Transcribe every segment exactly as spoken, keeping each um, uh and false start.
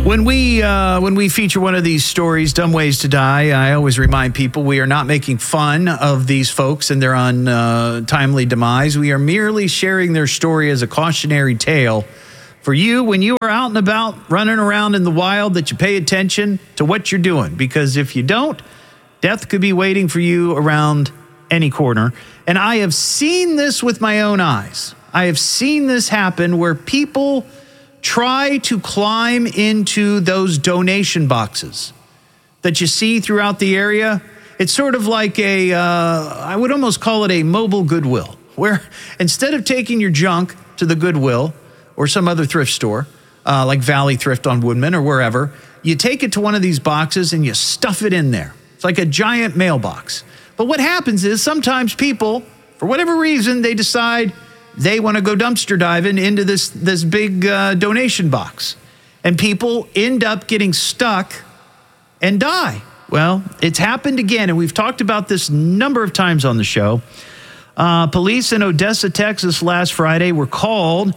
When we uh, when we feature one of these stories, Dumb Ways to Die, I always remind people we are not making fun of these folks and their untimely demise. We are merely sharing their story as a cautionary tale for you when you are out and about running around in the wild, that you pay attention to what you're doing. Because if you don't, death could be waiting for you around any corner. And I have seen this with my own eyes. I have seen this happen where people try to climb into those donation boxes that you see throughout the area. It's sort of like a, uh, I would almost call it a mobile Goodwill, where instead of taking your junk to the Goodwill or some other thrift store, uh, like Valley Thrift on Woodman or wherever, you take it to one of these boxes and you stuff it in there. It's like a giant mailbox. But what happens is sometimes people, for whatever reason, they decide they want to go dumpster diving into this, this big uh, donation box. And people end up getting stuck and die. Well, it's happened again, and we've talked about this a number of times on the show. Uh, police in Odessa, Texas last Friday were called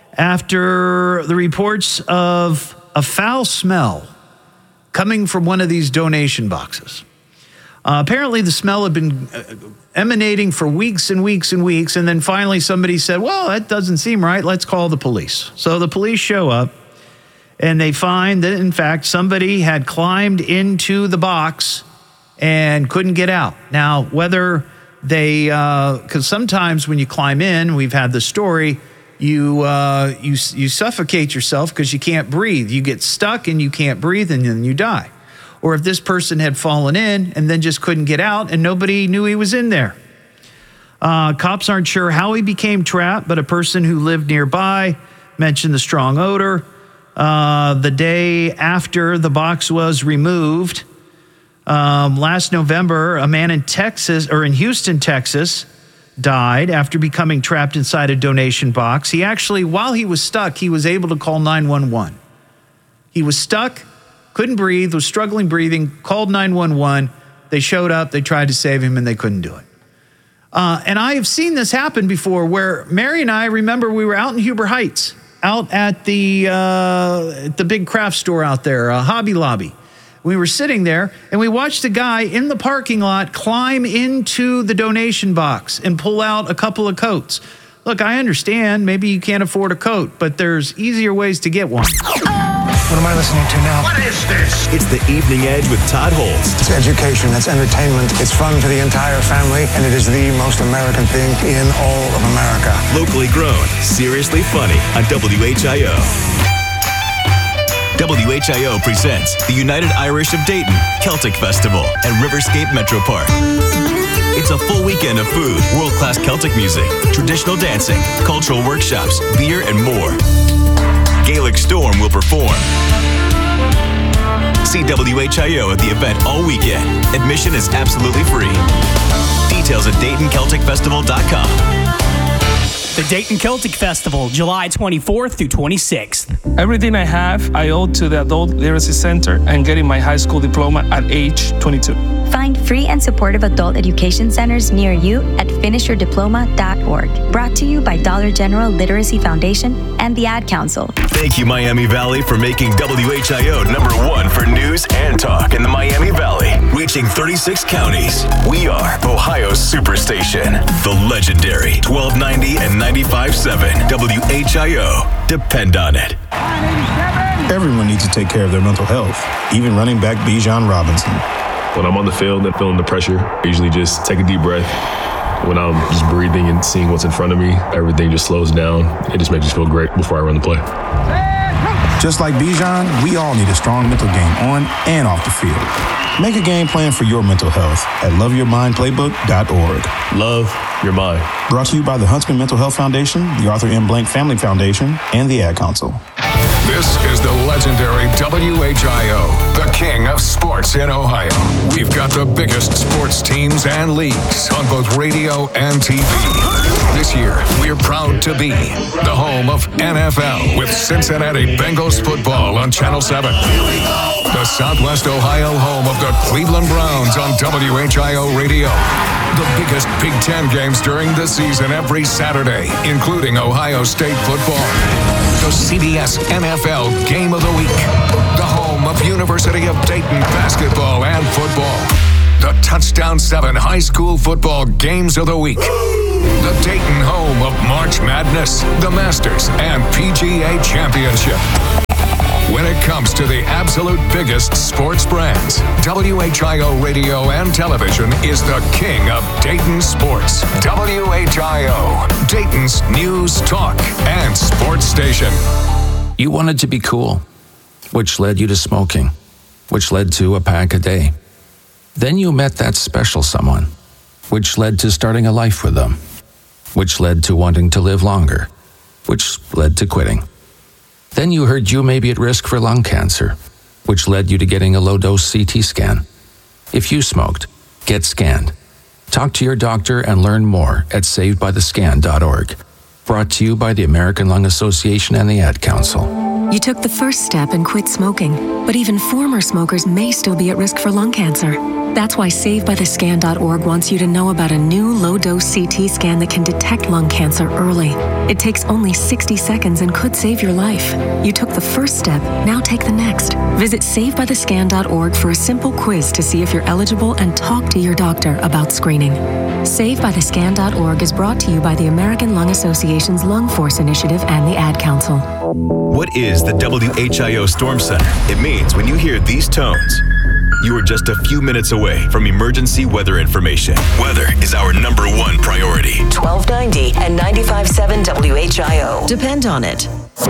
after the reports of a foul smell coming from one of these donation boxes. Uh, apparently, the smell had been uh, emanating for weeks and weeks and weeks, and then finally somebody said, well, that doesn't seem right. Let's call the police. So the police show up, and they find that, in fact, somebody had climbed into the box and couldn't get out. Now, whether they, because uh, sometimes when you climb in, we've had the story, you uh, you you suffocate yourself because you can't breathe. You get stuck and you can't breathe, and then you die. Or if this person had fallen in and then just couldn't get out and nobody knew he was in there. Uh, cops aren't sure how he became trapped, but a person who lived nearby mentioned the strong odor. Uh, the day after the box was removed, um, last November, a man in Texas, or in Houston, Texas, died after becoming trapped inside a donation box. He actually, while he was stuck, he was able to call nine one one. He was stuck, couldn't breathe, was struggling breathing, called nine one one. They showed up, they tried to save him, and they couldn't do it. Uh, and I have seen this happen before where Mary and I, remember we were out in Huber Heights, out at the uh, at the big craft store out there, uh, Hobby Lobby. We were sitting there, and we watched a guy in the parking lot climb into the donation box and pull out a couple of coats. Look, I understand, maybe you can't afford a coat, but there's easier ways to get one. What am I listening to now? What is this? It's The Evening Edge with Todd Holst. It's education, it's entertainment, it's fun for the entire family, and it is the most American thing in all of America. Locally grown, seriously funny on W H I O. W H I O presents the United Irish of Dayton Celtic Festival at Riverscape Metro Park. It's a full weekend of food, world-class Celtic music, traditional dancing, cultural workshops, beer, and more. Gaelic Storm will perform. See W H I O at the event all weekend. Admission is absolutely free. Details at Dayton Celtic Festival dot com. The Dayton Celtic Festival, July twenty-fourth through twenty-sixth. Everything I have, I owe to the Adult Literacy Center and getting my high school diploma at age twenty-two. Find free and supportive adult education centers near you at finish your diploma dot org. Brought to you by Dollar General Literacy Foundation and the Ad Council. Thank you, Miami Valley, for making W H I O number one for news and talk in the Miami Valley. Reaching thirty-six counties, we are Ohio's Superstation. The legendary twelve ninety and ninety-five point seven W H I O. Depend on it. Everyone needs to take care of their mental health, even running back Bijan Robinson. When I'm on the field and feeling the pressure, I usually just take a deep breath. When I'm just breathing and seeing what's in front of me, everything just slows down. It just makes me feel great before I run the play. Just like Bijan, we all need a strong mental game on and off the field. Make a game plan for your mental health at love your mind playbook dot org. Love your mind. Brought to you by the Huntsman Mental Health Foundation, the Arthur M. Blank Family Foundation, and the Ad Council. This is the legendary W H I O, the king of sports in Ohio. We've got the biggest sports teams and leagues on both radio and T V. This year, we're proud to be the home of N F L with Cincinnati Bengals football on Channel seven. The Southwest Ohio home of the Cleveland Browns on W H I O Radio. The biggest Big Ten games during the season every Saturday, including Ohio State football. The C B S N F L Game of the Week. The home of University of Dayton basketball and football. The Touchdown seven high school football games of the week. The Dayton home of March Madness, the Masters, and P G A Championship. When it comes to the absolute biggest sports brands, W H I O Radio and Television is the king of Dayton sports. W H I O, Dayton's news, talk, and sports station. You wanted to be cool, which led you to smoking, which led to a pack a day. Then you met that special someone, which led to starting a life with them, which led to wanting to live longer, which led to quitting. Then you heard you may be at risk for lung cancer, which led you to getting a low-dose C T scan. If you smoked, get scanned. Talk to your doctor and learn more at saved by the scan dot org. Brought to you by the American Lung Association and the Ad Council. You took the first step and quit smoking, but even former smokers may still be at risk for lung cancer. That's why saved by the scan dot org wants you to know about a new low-dose C T scan that can detect lung cancer early. It takes only sixty seconds and could save your life. You took the first step, now take the next. Visit saved by the scan dot org for a simple quiz to see if you're eligible and talk to your doctor about screening. saved by the scan dot org is brought to you by the American Lung Association's Lung Force Initiative and the Ad Council. What is the W H I O Storm Center? It means when you hear these tones, you are just a few minutes away from emergency weather information. Weather is our number one priority. twelve ninety and ninety-five point seven W H I O. Depend on it.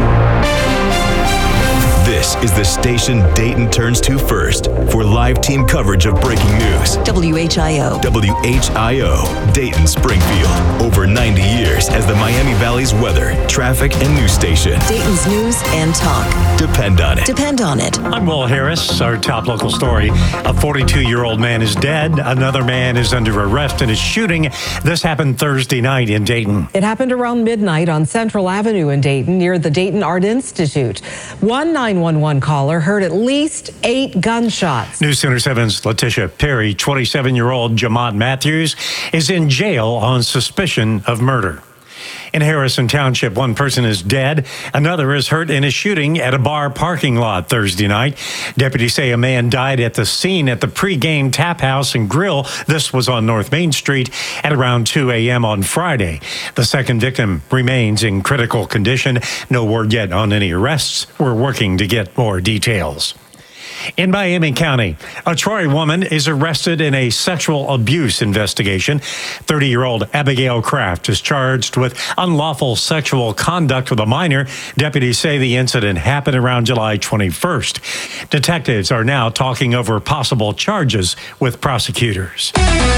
This is the station Dayton turns to first for live team coverage of breaking news. W H I O. W H I O, Dayton Springfield. Over ninety years as the Miami Valley's weather, traffic, and news station. Dayton's news and talk. Depend on it. Depend on it. I'm Will Harris. Our top local story. A forty-two-year-old man is dead. Another man is under arrest in a shooting. This happened Thursday night in Dayton. It happened around midnight on Central Avenue in Dayton near the Dayton Art Institute. One nine one one caller heard at least eight gunshots. News Center seven's Letitia Perry, twenty-seven-year-old Jamont Matthews, is in jail on suspicion of murder. In Harrison Township, one person is dead. Another is hurt in a shooting at a bar parking lot Thursday night. Deputies say a man died at the scene at the pregame tap house and grill. This was on North Main Street at around two a.m. on Friday. The second victim remains in critical condition. No word yet on any arrests. We're working to get more details. In Miami County, a Troy woman is arrested in a sexual abuse investigation. thirty-year-old Abigail Kraft is charged with unlawful sexual conduct with a minor. Deputies say the incident happened around July twenty-first. Detectives are now talking over possible charges with prosecutors.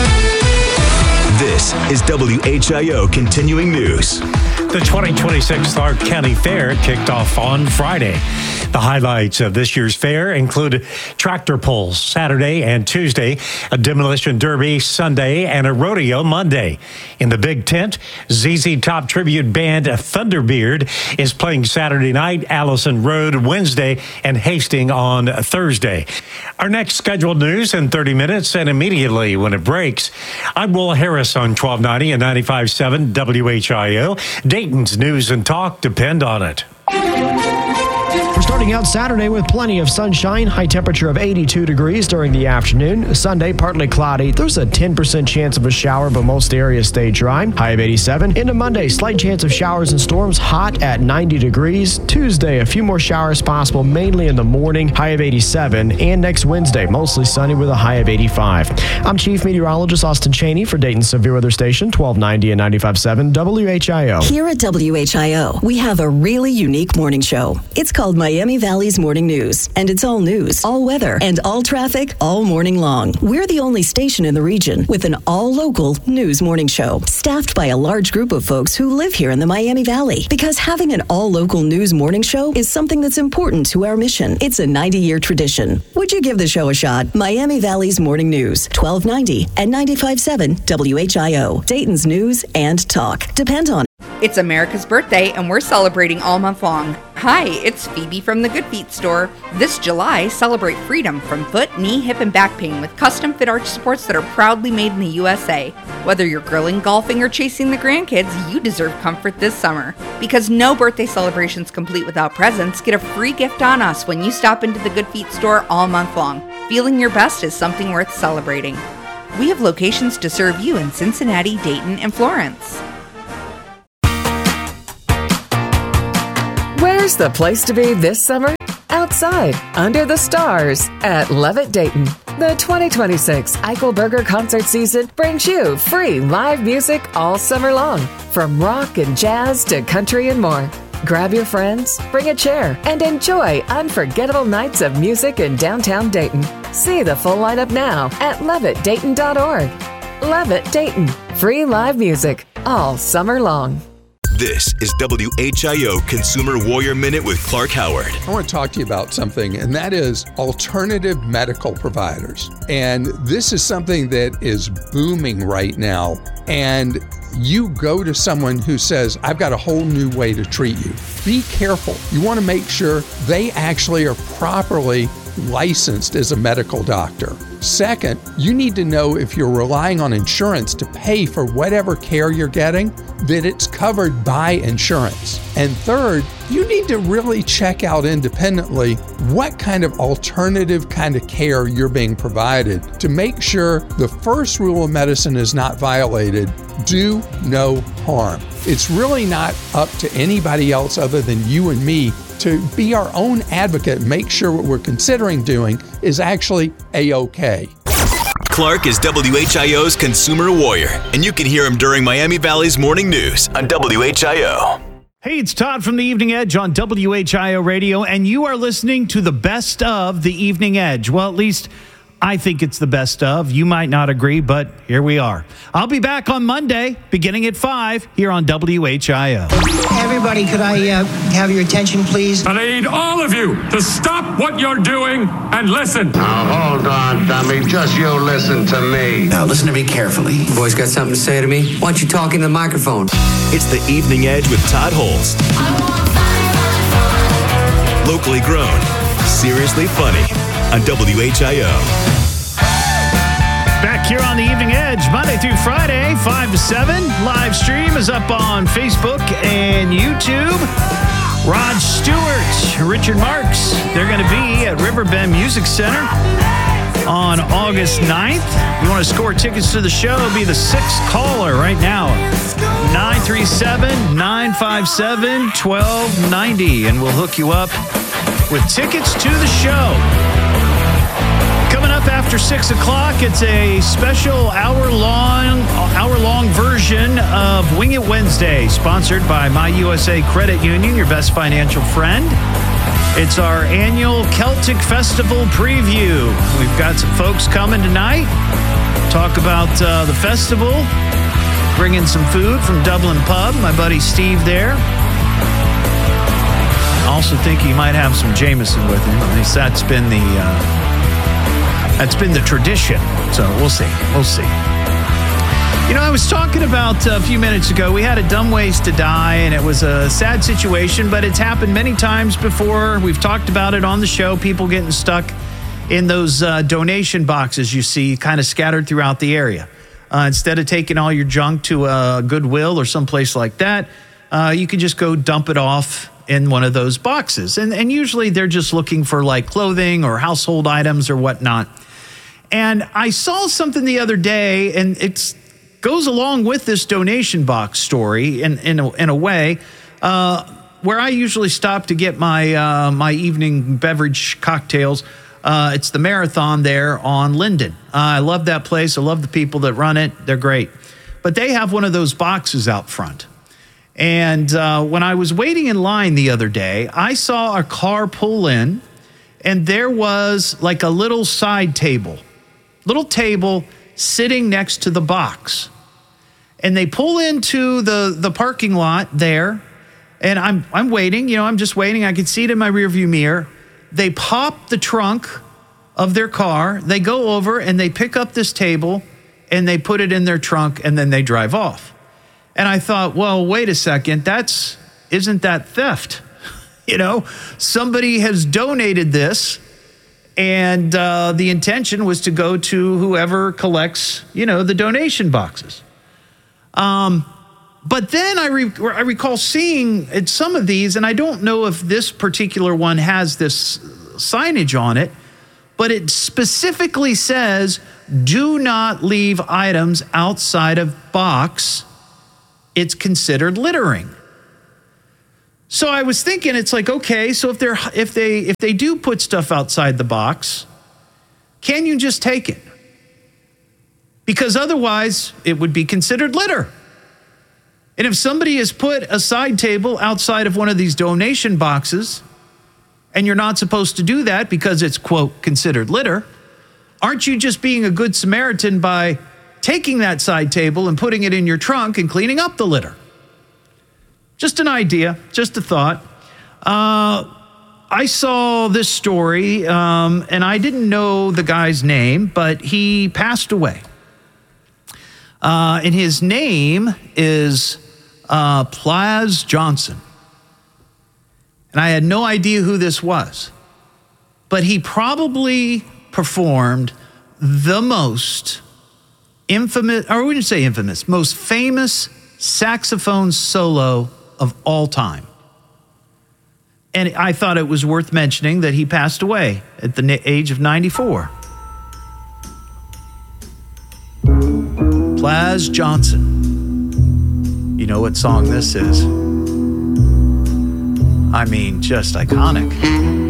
This is W H I O Continuing News. The twenty twenty-six Clark County Fair kicked off on Friday. The highlights of this year's fair included tractor pulls Saturday and Tuesday, a demolition derby Sunday, and a rodeo Monday. In the big tent, Z Z Top tribute band Thunderbeard is playing Saturday night, Allison Road Wednesday, and Hastings on Thursday. Our next scheduled news in thirty minutes and immediately when it breaks. I'm Will Harris on twelve ninety and ninety-five point seven W H I O. Dayton's news and talk depend on it. We're starting out Saturday with plenty of sunshine, high temperature of eighty-two degrees during the afternoon. Sunday, partly cloudy. There's a ten percent chance of a shower, but most areas stay dry. High of eighty-seven. Into Monday, slight chance of showers and storms, hot at ninety degrees. Tuesday, a few more showers possible, mainly in the morning, high of eighty-seven. And next Wednesday, mostly sunny with a high of eighty-five. I'm Chief Meteorologist Austin Cheney for Dayton's Severe Weather Station, twelve ninety and ninety-five point seven W H I O. Here at W H I O, we have a really unique morning show. It's called Miami Valley's Morning News, and it's all news, all weather, and all traffic all morning long. We're the only station in the region with an all-local news morning show, staffed by a large group of folks who live here in the Miami Valley. Because having an all-local news morning show is something that's important to our mission. It's a ninety-year tradition. Would you give the show a shot? Miami Valley's Morning News, twelve ninety and ninety-five point seven W H I O. Dayton's news and talk. Depend on it. It's America's birthday, and we're celebrating all month long. Hi, it's Phoebe from the Good Feet store. This July, celebrate freedom from foot, knee, hip, and back pain with custom fit arch supports that are proudly made in the U S A. Whether you're grilling, golfing, or chasing the grandkids, you deserve comfort this summer. Because no birthday celebration's complete without presents, get a free gift on us when you stop into the Good Feet store all month long. Feeling your best is something worth celebrating. We have locations to serve you in Cincinnati, Dayton, and Florence. Where's the place to be this summer? Outside, under the stars, at Levitt Dayton. The twenty twenty-six Eichelberger concert season brings you free live music all summer long, from rock and jazz to country and more. Grab your friends, bring a chair, and enjoy unforgettable nights of music in downtown Dayton. See the full lineup now at levitt dayton dot org. Levitt Dayton, free live music all summer long. This is W H I O Consumer Warrior Minute with Clark Howard. I want to talk to you about something, and that is alternative medical providers. And this is something that is booming right now. And you go to someone who says, I've got a whole new way to treat you. Be careful. You want to make sure they actually are properly licensed as a medical doctor. Second, you need to know if you're relying on insurance to pay for whatever care you're getting, that it's covered by insurance. And third, you need to really check out independently what kind of alternative kind of care you're being provided to make sure the first rule of medicine is not violated: do no harm. It's really not up to anybody else other than you and me to be our own advocate and make sure what we're considering doing is actually A-OK. Clark is W H I O's Consumer Warrior, and you can hear him during Miami Valley's Morning News on W H I O. Hey, it's Todd from the Evening Edge on W H I O Radio, and you are listening to the best of the Evening Edge. Well, at least I think it's the best of. You might not agree, but here we are. I'll be back on Monday, beginning at five, here on W H I O. Everybody, could I uh, have your attention, please? And I need all of you to stop what you're doing and listen. Now, hold on, dummy. Just you listen to me. Now, listen to me carefully. The boy's got something to say to me. Why don't you talk in the microphone? It's the Evening Edge with Todd Holst. Locally grown, seriously funny on W H I O. Back here on the Evening Edge, Monday through Friday, five to seven. Live stream is up on Facebook and YouTube. Rod Stewart, Richard Marks, they're going to be at Riverbend Music Center on August ninth. You want to score tickets to the show, be the sixth caller right now. nine three seven, nine five seven, one two nine zero, and we'll hook you up with tickets to the show. Coming up after six o'clock, it's a special hour-long hour-long version of Wing It Wednesday, sponsored by My U S A Credit Union, your best financial friend. It's our annual Celtic Festival preview. We've got some folks coming tonight. Talk about uh, the festival. Bring in some food from Dublin Pub. My buddy Steve there. I also think he might have some Jameson with him. At least that's been the uh, that's been the tradition. So we'll see. We'll see. You know, I was talking about a few minutes ago, we had a Dumb Ways to Die, and it was a sad situation, but it's happened many times before. We've talked about it on the show, people getting stuck in those uh, donation boxes you see kind of scattered throughout the area. Uh, instead of taking all your junk to a Goodwill or someplace like that, uh, you can just go dump it off in one of those boxes. And, and usually they're just looking for like clothing or household items or whatnot. And I saw something the other day, and it's goes along with this donation box story in in a, in a way, uh, where I usually stop to get my uh, my evening beverage cocktails. Uh, it's the Marathon there on Linden. Uh, I love that place. I love the people that run it. They're great. But they have one of those boxes out front. And uh, when I was waiting in line the other day, I saw a car pull in, and there was like a little side table, little table sitting next to the box. And they pull into the, the parking lot there, and I'm I'm waiting, you know, I'm just waiting. I can see it in my rearview mirror. They pop the trunk of their car, they go over and they pick up this table and they put it in their trunk, and then they drive off. And I thought, well, wait a second, that's isn't that theft? You know, somebody has donated this, and uh, the intention was to go to whoever collects, you know, the donation boxes. Um, but then I, re- I recall seeing at some of these, and I don't know if this particular one has this signage on it, but it specifically says, do not leave items outside of box. It's considered littering. So I was thinking, it's like, okay, so if they're if they if they do put stuff outside the box, can you just take it? Because otherwise it would be considered litter. And if somebody has put a side table outside of one of these donation boxes, and you're not supposed to do that because it's, quote, considered litter, aren't you just being a good Samaritan by taking that side table and putting it in your trunk and cleaning up the litter? Just an idea, just a thought. Uh, I saw this story, um, and I didn't know the guy's name, but he passed away. Uh, and his name is uh, Plaz Johnson. And I had no idea who this was. But he probably performed the most infamous, or I wouldn't say infamous, most famous saxophone solo of all time. And I thought it was worth mentioning that he passed away at the age of ninety-four. Plaz Johnson. You know what song this is? I mean, just iconic.